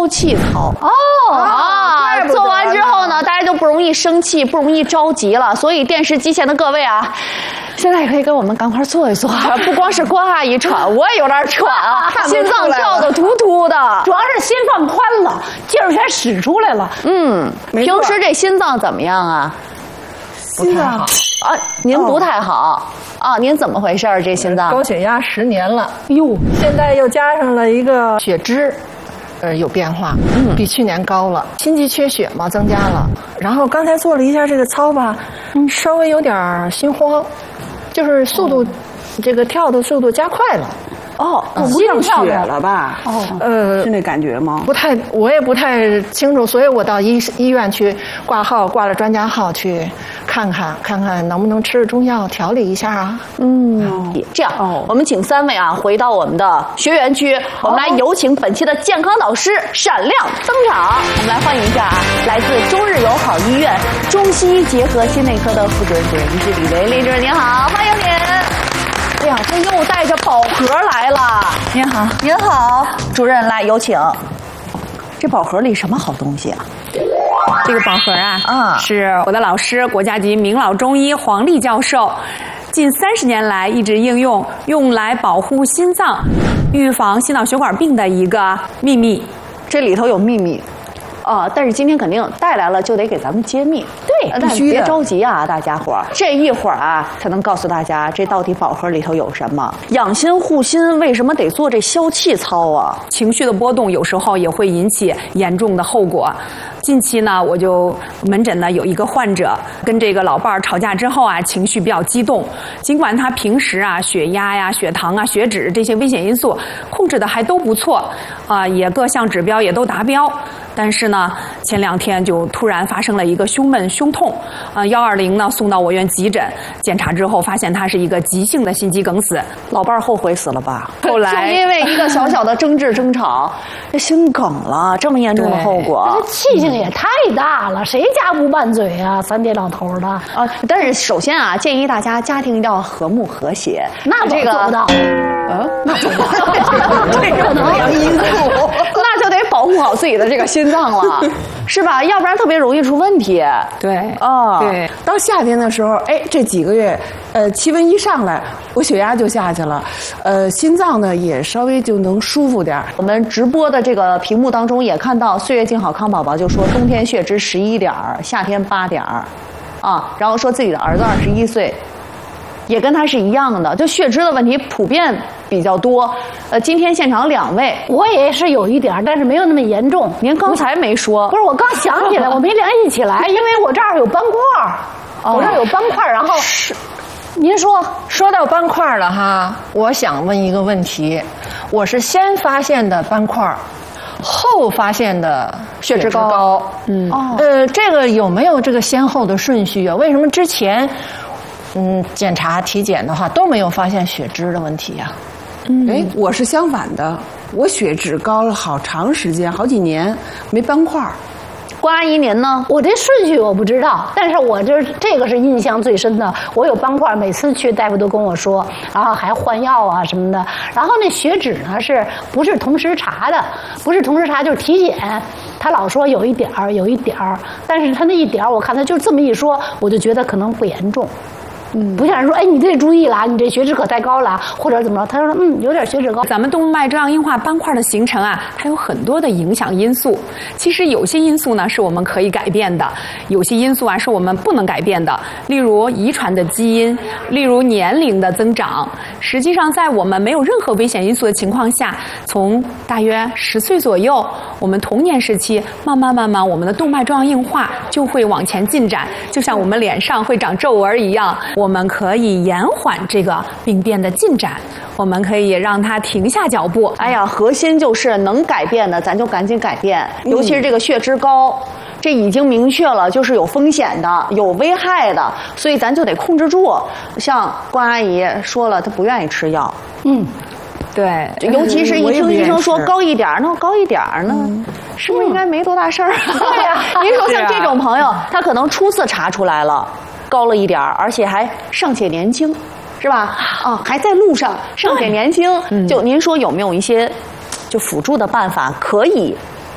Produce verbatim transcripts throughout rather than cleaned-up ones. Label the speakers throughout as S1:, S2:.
S1: 消气操。
S2: 哦
S1: 啊，做完之后呢，大家就不容易生气，不容易着急了。所以电视机前的各位啊，现在也可以跟我们赶快做一做。不光是关阿姨喘，我也有点喘啊，心脏跳得突突的。
S2: 主要是心放宽了，劲儿全使出来了。
S1: 嗯，平时这心脏怎么样啊？
S3: 心脏
S1: 啊，您不太好、哦、啊？您怎么回事儿？这心脏
S3: 高血压十年了，
S2: 哟，
S3: 现在又加上了一个血脂。呃，有变化，嗯，比去年高了，心肌缺血嘛，增加了。然后刚才做了一下这个操吧，嗯，稍微有点心慌，就是速度，哦、这个跳的速度加快了。
S1: 哦，
S4: 不上血了吧？哦，呃，是那感觉吗？
S3: 不太，我也不太清楚，所以我到医医院去挂号，挂了专家号去看看，看看能不能吃中药调理一下啊。
S1: 嗯，这样，哦、我们请三位啊回到我们的学员区，我们来有请本期的健康导师闪亮登场。我们来欢迎一下啊，来自中日友好医院中西医结合心内科的副主任主任医师李雷，李主任您好，欢迎您。哎呀，这又带着宝盒来了！
S5: 您好，
S1: 您好，主任来有请。这宝盒里什么好东西啊？
S5: 这个宝盒啊，
S1: 啊，
S5: 是我的老师，国家级名老中医黄丽教授，近三十年来一直应用，用来保护心脏、预防心脑血管病的一个秘密。
S1: 这里头有秘密。啊、呃！但是今天肯定带来了，就得给咱们揭秘。
S2: 对，
S1: 但是别着急啊，大家伙儿，这一会儿啊，才能告诉大家这到底宝盒里头有什么。养心护心，为什么得做这消气操啊？
S5: 情绪的波动有时候也会引起严重的后果。近期呢，我就门诊呢有一个患者跟这个老伴儿吵架之后啊，情绪比较激动。尽管他平时啊血压呀、血糖啊、血脂这些危险因素控制的还都不错，啊、呃，也各项指标也都达标。但是呢，前两天就突然发生了一个胸闷、胸痛，啊，幺二零呢送到我院急诊，检查之后发现他是一个急性的心肌梗死。
S1: 老伴儿后悔死了吧？
S5: 后来
S1: 就因为一个小小的争执争吵，这心梗了，这么严重的后果，
S2: 这气性也太大了，谁家不拌嘴啊？三天两头的
S1: 啊！但是首先啊，建议大家家庭一定要和睦和谐。
S2: 那这个做不到，
S1: 嗯，那做不到，这个能量因素，那就得保护好自己的这个心脏了，是吧？要不然特别容易出问题。
S5: 对，
S1: 啊，
S5: 对。
S4: 到夏天的时候，哎，这几个月，呃，气温一上来，我血压就下去了，呃，心脏呢也稍微就能舒服点。
S1: 我们直播的这个屏幕当中也看到，岁月静好康宝宝就说，冬天血脂十一点儿，夏天八点儿，啊，然后说自己的儿子二十一岁。也跟他是一样的，就血脂的问题普遍比较多。呃，今天现场两位，
S2: 我也是有一点，但是没有那么严重。
S1: 您刚才没说，
S2: 不是我刚想起来，我没联系起来，因为我这儿有斑块，哦、我这儿有斑块，然后是。您说，
S3: 说到斑块了哈，我想问一个问题，我是先发现的斑块，后发现的血脂高，高嗯，哦、呃，这个有没有这个先后的顺序啊？为什么之前？嗯，检查体检的话都没有发现血脂的问题呀、啊。
S4: 嗯，哎，我是相反的，我血脂高了好长时间，好几年没斑块。
S1: 关阿姨您呢？
S2: 我这顺序我不知道，但是我就是这个是印象最深的。我有斑块，每次去大夫都跟我说，然后还换药啊什么的。然后那血脂呢，是不是同时查的？不是同时查，就是体检。他老说有一点儿，有一点儿，但是他那一点儿，我看他就这么一说，我就觉得可能不严重。嗯，不像人说，哎，你这注意了，你这血脂可太高了，或者怎么着？他说，嗯，有点血脂高。
S5: 咱们动脉粥样硬化斑块的形成啊，它有很多的影响因素。其实有些因素呢是我们可以改变的，有些因素啊是我们不能改变的。例如遗传的基因，例如年龄的增长。实际上，在我们没有任何危险因素的情况下，从大约十岁左右，我们童年时期，慢慢慢慢，我们的动脉粥样硬化就会往前进展，就像我们脸上会长皱纹一样。我们可以延缓这个病变的进展，我们可以让它停下脚步。
S1: 哎呀，核心就是能改变的，咱就赶紧改变。尤其是这个血脂高，这已经明确了就是有风险的、有危害的，所以咱就得控制住。像关阿姨说了，她不愿意吃药。
S2: 嗯，
S5: 对，
S1: 尤其是一听医生说高一点，那高一点呢，嗯、是不是应该没多大事儿？对呀，您说像这种朋友，他可能初次查出来了。高了一点儿，而且还尚且年轻，是吧？啊，还在路上，尚且年轻。嗯、就您说有没有一些就辅助的办法可以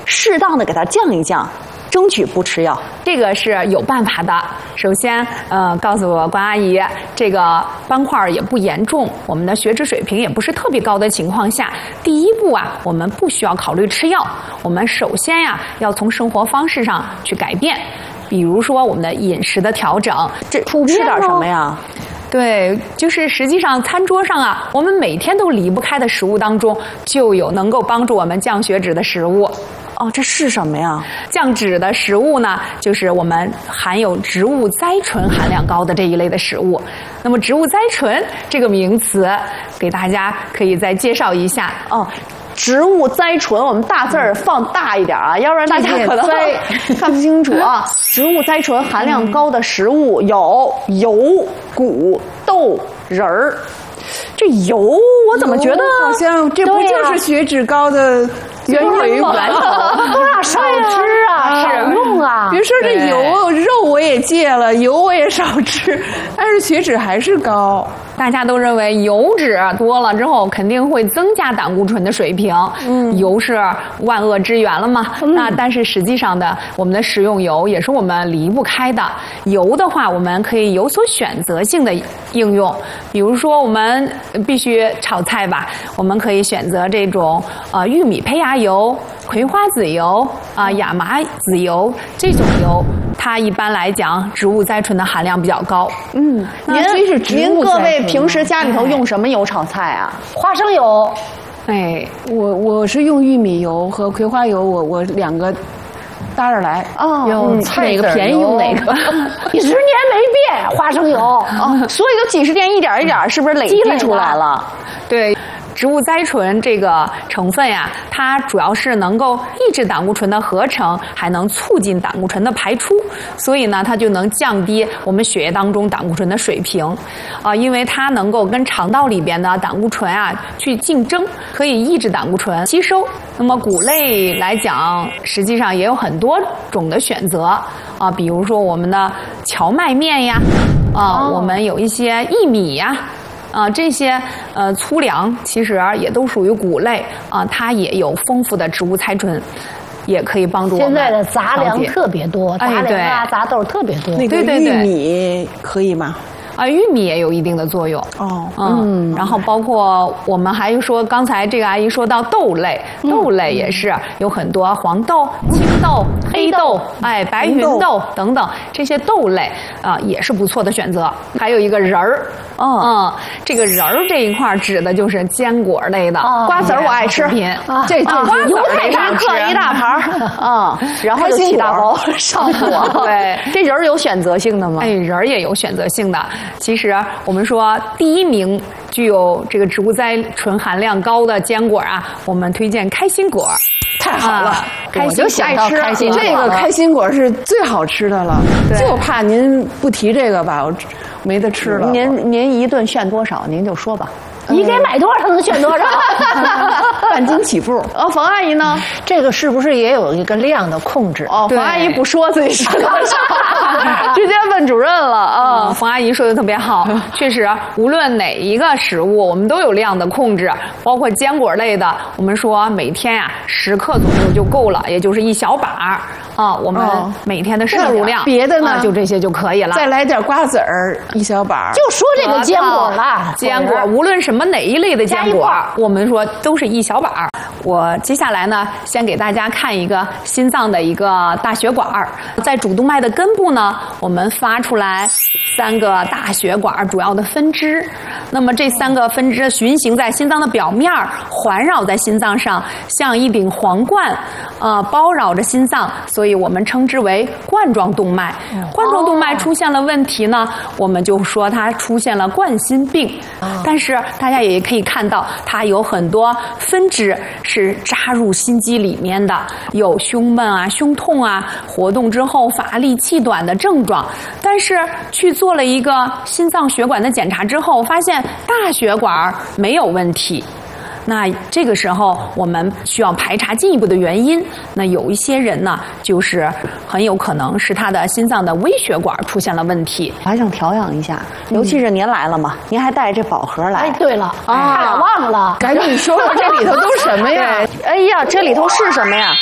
S1: 适当的给它降一降，争取不吃药。
S5: 这个是有办法的。首先，呃，告诉我关阿姨，这个斑块也不严重，我们的血脂水平也不是特别高的情况下，第一步啊，我们不需要考虑吃药。我们首先呀、啊，要从生活方式上去改变，比如说我们的饮食的调整。
S1: 这吃点什么呀？
S5: 对，就是实际上餐桌上啊，我们每天都离不开的食物当中，就有能够帮助我们降血脂的食物。
S1: 哦，这是什么呀？
S5: 降脂的食物呢，就是我们含有植物甾醇含量高的这一类的食物。那么，植物甾醇这个名词，给大家可以再介绍一下
S1: 哦。植物甾醇，我们大字儿放大一点啊，要不然大家可能看不清楚啊。植物甾醇含量高的食物有油、谷、豆、仁儿。这油，我怎么觉得
S4: 好像这不就是血脂高的源源吗？
S2: 都让少吃啊，少用啊。
S4: 比如说这油肉我也戒了，油我也少吃，但是血脂还是高。
S5: 大家都认为油脂多了之后肯定会增加胆固醇的水平，嗯，油是万恶之源了嘛。嗯、那但是实际上的，我们的食用油也是我们离不开的。油的话，我们可以有所选择性的应用，比如说我们必须炒菜吧，我们可以选择这种呃玉米胚芽油、葵花籽油啊、呃、亚麻籽油这种油。它一般来讲，植物甾醇的含量比较高。
S1: 嗯，您您各位平时家里头用什么油炒菜啊？
S2: 花生油。
S5: 哎，
S4: 我我是用玉米油和葵花油，我我两个搭着来。
S1: 哦，
S2: 用
S1: 哪个便宜用哪个。
S2: 几十年没变，花生油。
S1: 哦，所以就几十年一点一点，是不是累积出来了？
S5: 对。植物甾醇这个成分呀，它主要是能够抑制胆固醇的合成，还能促进胆固醇的排出，所以呢，它就能降低我们血液当中胆固醇的水平，啊、呃，因为它能够跟肠道里边的胆固醇啊去竞争，可以抑制胆固醇吸收。那么谷类来讲，实际上也有很多种的选择啊、呃，比如说我们的荞麦面呀，啊、呃，哦、我们有一些薏米呀。啊、呃，这些呃粗粮其实也都属于谷类啊、呃，它也有丰富的植物甾醇，也可以帮助我们。
S2: 现在的杂粮特别多，杂粮啊、杂豆特别多。
S4: 那个玉米可以吗？
S5: 啊，玉米也有一定的作用
S4: 哦，
S5: 嗯，然后包括我们还说，刚才这个阿姨说到豆类，豆类也是有很多黄豆、青豆、黑豆，哎，白芸豆等等这些豆类啊、呃，也是不错的选择。还有一个仁儿，嗯嗯，这个仁儿这一块指的就是坚果类的，
S1: 哦、瓜子儿我爱吃，
S2: 啊、
S1: 这这
S5: 瓜子儿
S1: 一克一大盘儿，啊、嗯，然后就起大包上火。
S5: 对，
S1: 这仁儿有选择性的吗？
S5: 哎，仁儿也有选择性的。其实我们说，第一名具有这个植物甾醇含量高的坚果啊，我们推荐开心果。
S4: 太好了，
S5: 啊、开心
S1: 我就想到开心
S4: 这个开心果是最好吃的了，就怕您不提这个吧，我没得吃了。
S1: 您您一顿炫多少？您就说吧。
S2: 你给买多少能选多少？
S4: 半斤起步。
S1: 呃，冯阿姨呢？
S3: 这个是不是也有一个量的控制？
S1: 哦，冯阿姨不说自己是多少，直接问主任了啊、
S5: 嗯。冯阿姨说的特别好，确实，无论哪一个食物，我们都有量的控制，包括坚果类的，我们说每天呀、啊、十克左右就够了，也就是一小把啊。我们每天的摄入量，
S4: 别的呢、
S5: 啊、就这些就可以了。
S4: 再来点瓜子儿，一小把。
S2: 就说这个坚果了，
S5: 坚果无论什么哪一类的坚果，我们说都是一小把。我接下来呢，先给大家看一个心脏的一个大血管，在主动脉的根部呢，我们发出来三个大血管主要的分支。那么这三个分支循行在心脏的表面，环绕在心脏上，像一顶皇冠，呃，包绕着心脏，所以我们称之为冠状动脉。冠状动脉出现了问题呢，我们就说它出现了冠心病。但是大家也可以看到，它有很多分支是扎入心肌里面的，有胸闷啊、胸痛啊，活动之后乏力、气短的症状。但是去做了一个心脏血管的检查之后，发现大血管没有问题。那这个时候我们需要排查进一步的原因。那有一些人呢，就是很有可能是他的心脏的微血管出现了问题。
S1: 我还想调养一下，尤其是您来了嘛，您还带这宝盒来。
S2: 哎，对了，啊，忘了，
S4: 赶紧说说这里头都什么呀？
S1: 哎呀，这里头是什么呀？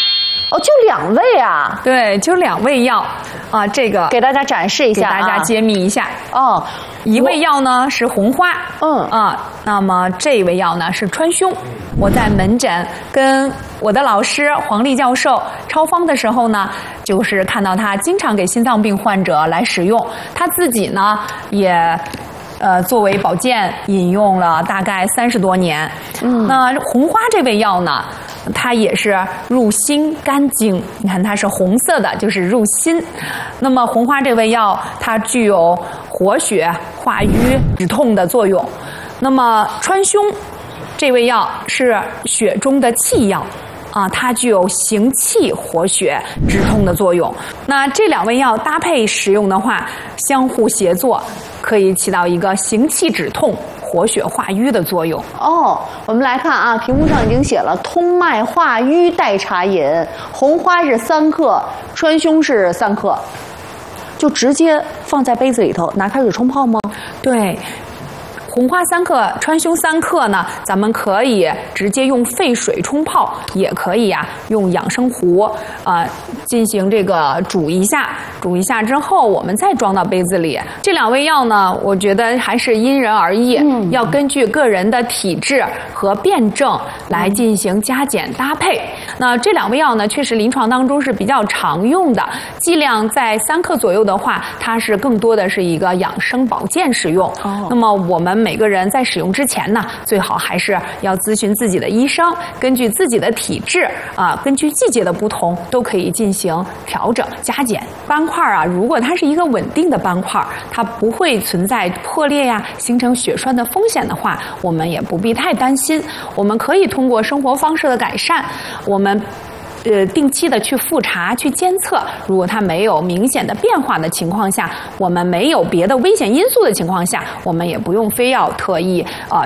S1: 哦，就两味啊？
S5: 对，就两味药啊，这个
S1: 给大家展示一下、啊，
S5: 给大家揭秘一下。
S1: 哦，
S5: 一味药呢是红花，
S1: 嗯
S5: 啊，那么这一味药呢是川芎。我在门诊跟我的老师黄丽教授抄方的时候呢，就是看到他经常给心脏病患者来使用，他自己呢也。呃，作为保健饮用了大概三十多年。嗯，那红花这味药呢，它也是入心肝经，你看它是红色的，就是入心。那么红花这味药，它具有活血化瘀、止痛的作用。那么川芎这味药是血中的气药。啊，它具有行气活血、止痛的作用。那这两味药搭配使用的话，相互协作，可以起到一个行气止痛、活血化瘀的作用。
S1: 哦，我们来看啊，屏幕上已经写了通脉化瘀代茶饮，红花是三克，川芎是三克，就直接放在杯子里头，拿开水冲泡吗？
S5: 对。红花三克，川芎三克呢，咱们可以直接用沸水冲泡，也可以啊，用养生壶啊、呃、进行这个煮一下，煮一下之后，我们再装到杯子里。这两味药呢，我觉得还是因人而异，嗯、要根据个人的体质和辩证来进行加减搭配。那这两味药呢，确实临床当中是比较常用的，剂量在三克左右的话，它是更多的是一个养生保健使用。哦、那么我们每个人在使用之前呢，最好还是要咨询自己的医生，根据自己的体质啊，根据季节的不同，都可以进行调整加减。斑块啊，如果它是一个稳定的斑块，它不会存在破裂呀、形成血栓的风险的话，我们也不必太担心。我们可以通过生活方式的改善，我们。呃，定期的去复查、去监测，如果它没有明显的变化的情况下，我们没有别的危险因素的情况下，我们也不用非要特意呃